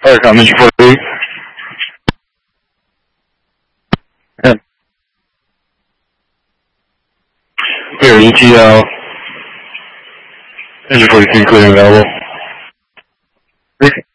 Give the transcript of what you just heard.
coming for you. Clear ETL. Engine 42 clear and available.